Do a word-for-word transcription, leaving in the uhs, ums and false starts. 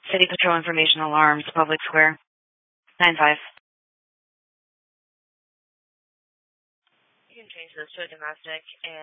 City Patrol Information Alarms, Public Square. nine five. You can change this to a domestic and